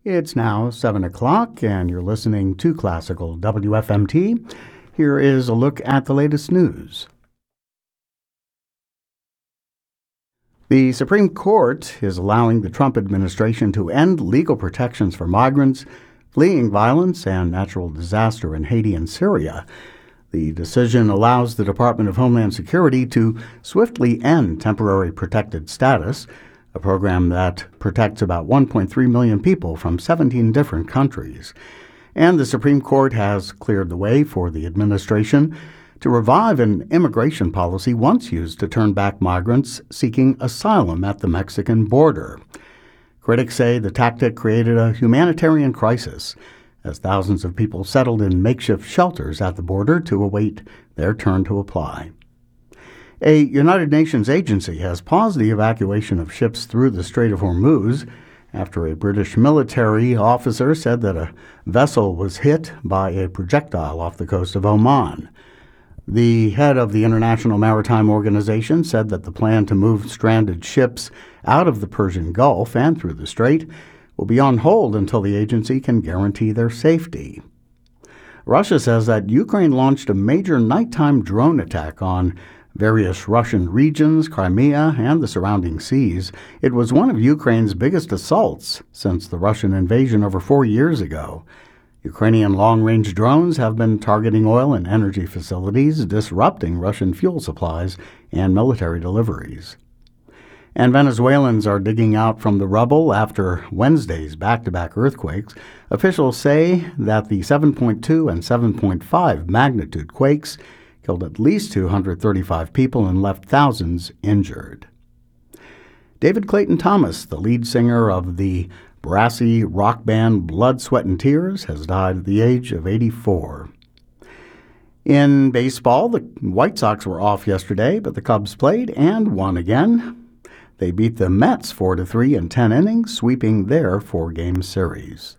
It's now 7 o'clock, and you're listening to Classical WFMT. Here is a look at the latest news. The Supreme Court is allowing the Trump administration to end legal protections for migrants fleeing violence and natural disaster in Haiti and Syria. The decision allows the Department of Homeland Security to swiftly end temporary protected status, a program that protects about 1.3 million people from 17 different countries. And the Supreme Court has cleared the way for the administration to revive an immigration policy once used to turn back migrants seeking asylum at the Mexican border. Critics say the tactic created a humanitarian crisis as thousands of people settled in makeshift shelters at the border to await their turn to apply. A United Nations agency has paused the evacuation of ships through the Strait of Hormuz after a British military officer said that a vessel was hit by a projectile off the coast of Oman. The head of the International Maritime Organization said that the plan to move stranded ships out of the Persian Gulf and through the strait will be on hold until the agency can guarantee their safety. Russia says that Ukraine launched a major nighttime drone attack on various Russian regions, Crimea, and the surrounding seas. It was one of Ukraine's biggest assaults since the Russian invasion over 4 years ago. Ukrainian long-range drones have been targeting oil and energy facilities, disrupting Russian fuel supplies and military deliveries. And Venezuelans are digging out from the rubble after Wednesday's back-to-back earthquakes. Officials say that the 7.2 and 7.5 magnitude quakes killed at least 235 people and left thousands injured. David Clayton Thomas, the lead singer of the brassy rock band Blood, Sweat and Tears, has died at the age of 84. In baseball, the White Sox were off yesterday, but the Cubs played and won again. They beat the Mets 4-3 in 10 innings, sweeping their 4-game series.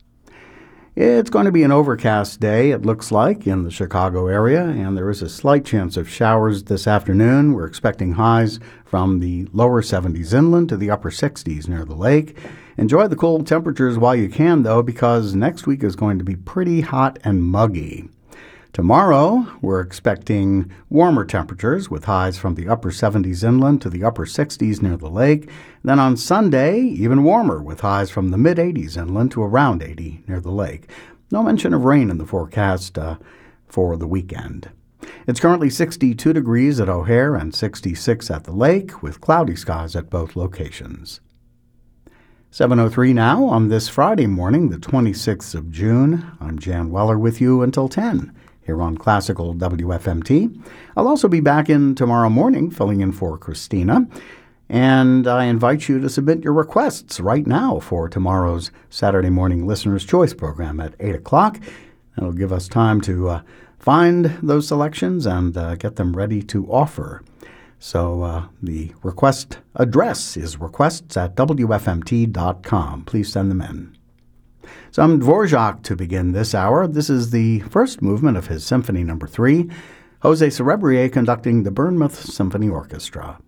It's going to be an overcast day, it looks like, in the Chicago area, and there is a slight chance of showers this afternoon. We're expecting highs from the lower 70s inland to the upper 60s near the lake. Enjoy the cool temperatures while you can, though, because next week is going to be pretty hot and muggy. Tomorrow, we're expecting warmer temperatures with highs from the upper 70s inland to the upper 60s near the lake. Then on Sunday, even warmer with highs from the mid-80s inland to around 80 near the lake. No mention of rain in the forecast for the weekend. It's currently 62 degrees at O'Hare and 66 at the lake with cloudy skies at both locations. 7:03 now on this Friday morning, the 26th of June. I'm Jan Weller with you until 10. Here on Classical WFMT. I'll also be back in tomorrow morning, filling in for Christina. And I invite you to submit your requests right now for tomorrow's Saturday morning Listener's Choice program at 8 o'clock. That'll give us time to find those selections and get them ready to offer. So the request address is requests@wfmt.com. Please send them in. Some Dvorak to begin this hour. This is the first movement of his Symphony No. 3, Jose Cerebrier conducting the Bournemouth Symphony Orchestra.